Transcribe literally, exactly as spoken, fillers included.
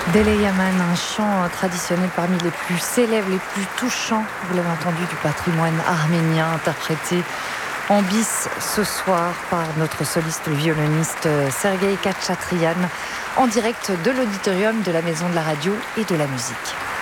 Dele Yaman, un chant traditionnel parmi les plus célèbres, les plus touchants, vous l'avez entendu, du patrimoine arménien, interprété en bis ce soir par notre soliste, le violoniste Sergueï Khatchatrian, en direct de l'auditorium de la Maison de la Radio et de la Musique.